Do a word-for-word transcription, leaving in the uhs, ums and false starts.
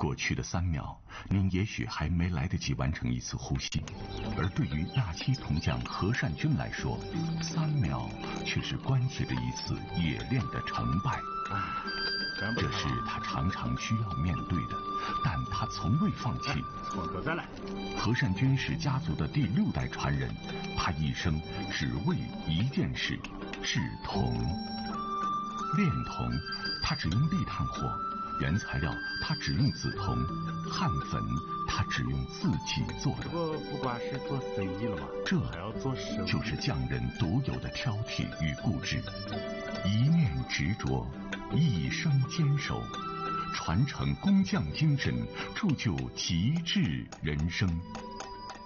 过去的三秒，您也许还没来得及完成一次呼吸，而对于纳西铜匠何善君来说，三秒却是关系着一次冶炼的成败。这是他常常需要面对的，但他从未放弃。 我再来。 何善君是家族的第六代传人，他一生只为一件事：制铜。炼铜，他只用砾炭火；原材料，他只用紫铜；焊粉，他只用自己做的。 不不光是做生意了吗？ 这还要做生意， 就是匠人独有的挑剔与固执，一念执着，一生坚守，传承工匠精神，铸就极致人生。